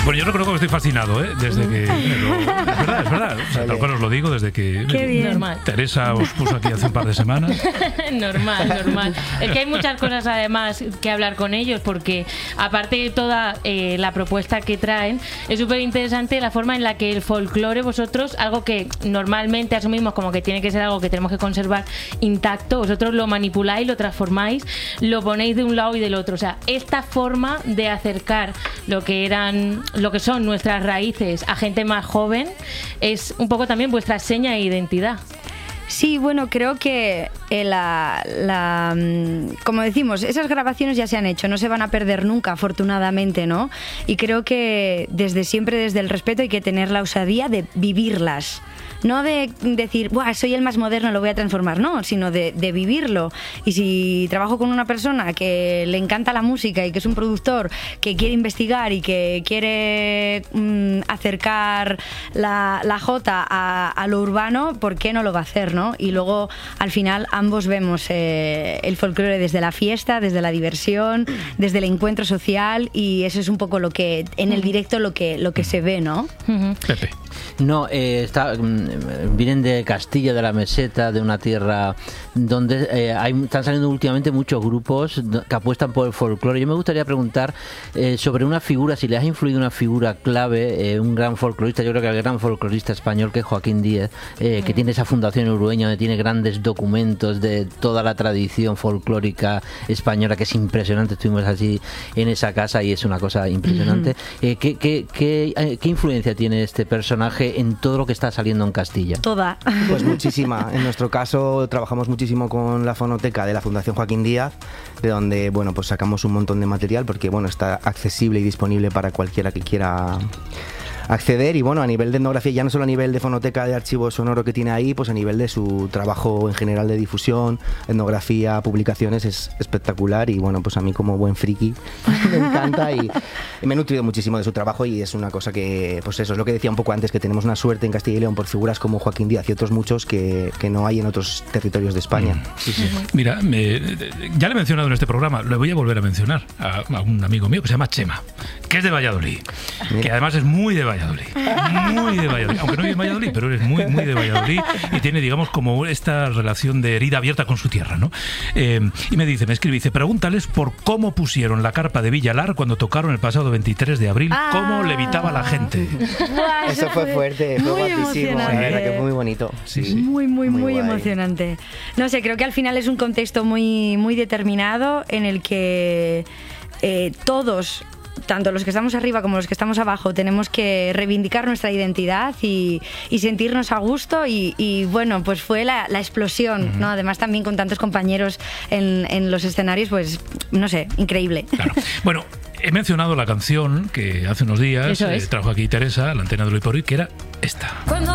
Bueno, yo reconozco que estoy fascinado, desde que... Es verdad. O sea, tal cual os lo digo, desde que Teresa os puso aquí hace un par de semanas. Normal. Es que hay muchas cosas además que hablar con ellos, porque aparte de toda la propuesta que traen, es súper interesante la forma en la que el folclore, vosotros, algo que normalmente asumimos como que tiene que ser algo que tenemos que conservar intacto, vosotros lo manipuláis, lo transformáis, lo ponéis de un lado y del otro. O sea, esta forma de acercar lo que son nuestras raíces a gente más joven es un poco también vuestra seña de identidad. Sí, bueno, creo que como decimos, esas grabaciones ya se han hecho, no se van a perder nunca, afortunadamente, ¿no? Y creo que desde siempre, desde el respeto, hay que tener la osadía de vivirlas. No de decir, buah, soy el más moderno, lo voy a transformar, no, sino de vivirlo. Y si trabajo con una persona que le encanta la música y que es un productor que quiere investigar y que quiere acercar la jota a lo urbano, ¿por qué no lo va a hacer, no? Y luego, al final, ambos vemos el folclore desde la fiesta, desde la diversión, desde el encuentro social, y eso es un poco lo que, en el directo, lo que se ve, ¿no? Pepe. No, vienen de Castilla, de la Meseta, de una tierra donde están saliendo últimamente muchos grupos que apuestan por el folclore. Yo me gustaría preguntar sobre una figura, si le has influido una figura clave, un gran folclorista. Yo creo que el gran folclorista español, que es Joaquín Díez, que tiene esa fundación en Urueña, donde tiene grandes documentos de toda la tradición folclórica española, que es impresionante. Estuvimos así en esa casa y es una cosa impresionante. ¿Qué influencia tiene este personaje en todo lo que está saliendo en Castilla? Toda. Pues muchísima. En nuestro caso trabajamos muchísimo con la fonoteca de la Fundación Joaquín Díaz, de donde, bueno, pues sacamos un montón de material, porque, bueno, está accesible y disponible para cualquiera que quiera acceder. Y bueno, a nivel de etnografía, ya no solo a nivel de fonoteca de archivo sonoro que tiene ahí, pues a nivel de su trabajo en general de difusión, etnografía, publicaciones, es espectacular. Y bueno, pues a mí, como buen friki, me encanta y me he nutrido muchísimo de su trabajo, y es una cosa que, pues eso es lo que decía un poco antes, que tenemos una suerte en Castilla y León por figuras como Joaquín Díaz y otros muchos que no hay en otros territorios de España. Sí. Mira, ya le he mencionado en este programa, le voy a volver a mencionar a un amigo mío que se llama Chema, que es de Valladolid, que además es muy de Valladolid, aunque no vive en Valladolid, pero es muy de Valladolid, y tiene, digamos, como esta relación de herida abierta con su tierra, ¿no? Y me escribe, pregúntales por cómo pusieron la carpa de Villalar cuando tocaron el pasado 23 de abril, cómo levitaba la gente. Eso fue fuerte, fue guapísimo, la verdad que fue muy bonito. Sí. Muy emocionante. No sé, creo que al final es un contexto muy determinado en el que todos, tanto los que estamos arriba como los que estamos abajo, tenemos que reivindicar nuestra identidad y sentirnos a gusto, y bueno, pues fue la explosión, ¿no? Además, también con tantos compañeros en los escenarios, pues no sé, increíble. Claro. Bueno, he mencionado la canción que hace unos días trajo aquí Teresa, la antena de Hoy por Hoy, que era esta.